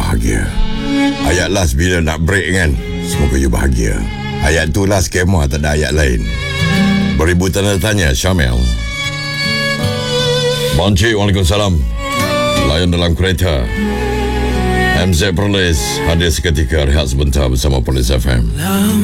bahagia. Ayat last bila nak break kan, semoga you bahagia. Ayat tu lah skema, tak ada ayat lain. Beribu tanda tanya, Syamil. Boncik, Waalaikumsalam. Layan dalam kereta. MZ Perlis hadir seketika rehat sebentar bersama Polis FM.